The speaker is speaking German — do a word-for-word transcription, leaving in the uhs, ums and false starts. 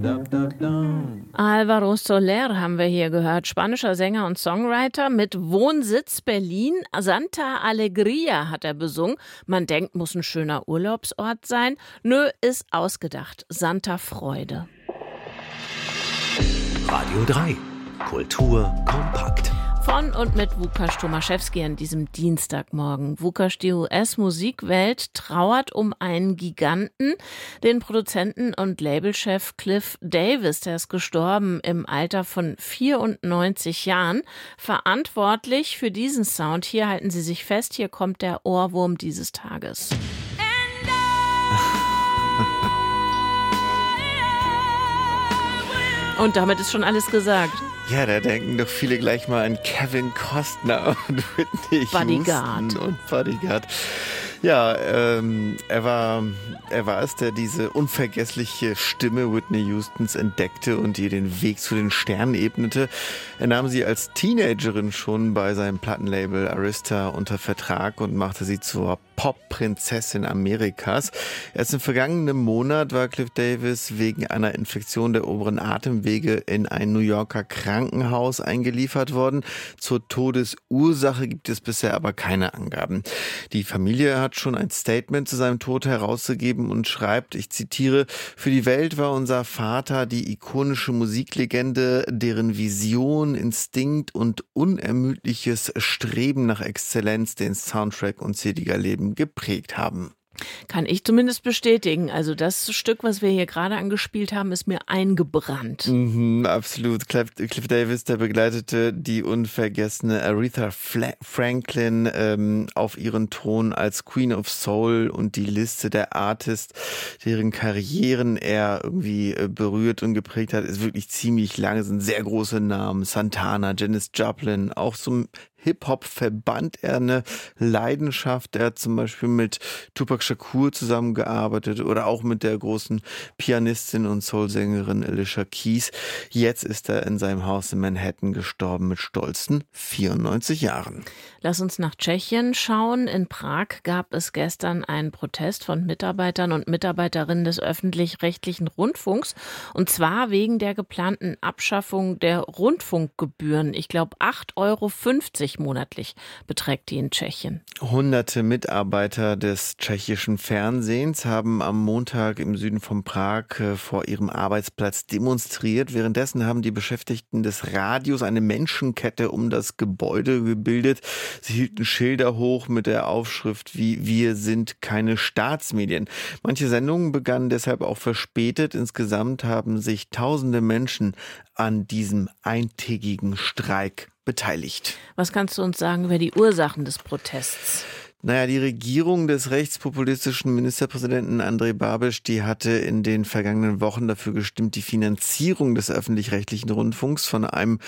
Álvaro Soler haben wir hier gehört, spanischer Sänger und Songwriter mit Wohnsitz Berlin. Santa Alegria hat er besungen. Man denkt, muss ein schöner Urlaubsort sein. Nö, ist ausgedacht. Santa Freude. Radio drei. Kultur kompakt. Von und mit Łukasz Tomaszewski an diesem Dienstagmorgen. Łukasz, die U S-Musikwelt trauert um einen Giganten, den Produzenten und Labelchef Cliff Davis. Der ist gestorben im Alter von vierundneunzig Jahren. Verantwortlich für diesen Sound, hier halten Sie sich fest, hier kommt der Ohrwurm dieses Tages. Und damit ist schon alles gesagt. Ja, da denken doch viele gleich mal an Kevin Costner und Whitney Bodyguard. Houston und Bodyguard. Ja, ähm, er war, er war es, der diese unvergessliche Stimme Whitney Houstons entdeckte und ihr den Weg zu den Sternen ebnete. Er nahm sie als Teenagerin schon bei seinem Plattenlabel Arista unter Vertrag und machte sie zur Pop-Prinzessin Amerikas. Erst im vergangenen Monat war Cliff Davis wegen einer Infektion der oberen Atemwege in ein New Yorker Krankenhaus eingeliefert worden. Zur Todesursache gibt es bisher aber keine Angaben. Die Familie hat schon ein Statement zu seinem Tod herausgegeben und schreibt, ich zitiere, für die Welt war unser Vater die ikonische Musiklegende, deren Vision, Instinkt und unermüdliches Streben nach Exzellenz den Soundtrack unzähliger Leben geprägt haben. Kann ich zumindest bestätigen. Also das Stück, was wir hier gerade angespielt haben, ist mir eingebrannt. Mhm, absolut. Cliff, Cliff Davis, der begleitete die unvergessene Aretha Franklin ähm, auf ihren Thron als Queen of Soul, und die Liste der Artists, deren Karrieren er irgendwie äh, berührt und geprägt hat, ist wirklich ziemlich lang. Es sind sehr große Namen. Santana, Janis Joplin, auch zum Hip-Hop verband er eine Leidenschaft. Er hat zum Beispiel mit Tupac Shakur zusammengearbeitet oder auch mit der großen Pianistin und Soulsängerin Alicia Keys. Jetzt ist er in seinem Haus in Manhattan gestorben mit stolzen vierundneunzig Jahren. Lass uns nach Tschechien schauen. In Prag gab es gestern einen Protest von Mitarbeitern und Mitarbeiterinnen des öffentlich-rechtlichen Rundfunks, und zwar wegen der geplanten Abschaffung der Rundfunkgebühren. Ich glaube acht Euro fünfzig monatlich beträgt die in Tschechien. Hunderte Mitarbeiter des tschechischen Fernsehens haben am Montag im Süden von Prag vor ihrem Arbeitsplatz demonstriert. Währenddessen haben die Beschäftigten des Radios eine Menschenkette um das Gebäude gebildet. Sie hielten Schilder hoch mit der Aufschrift wie „Wir sind keine Staatsmedien". Manche Sendungen begannen deshalb auch verspätet. Insgesamt haben sich tausende Menschen an diesem eintägigen Streik beteiligt. Was kannst du uns sagen über die Ursachen des Protests? Naja, die Regierung des rechtspopulistischen Ministerpräsidenten Andrej Babiš, die hatte in den vergangenen Wochen dafür gestimmt, die Finanzierung des öffentlich-rechtlichen Rundfunks von einem